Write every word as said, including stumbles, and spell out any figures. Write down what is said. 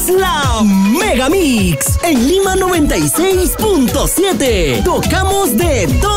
es la Mega Mix en Lima noventa y seis punto siete. Tocamos de todo.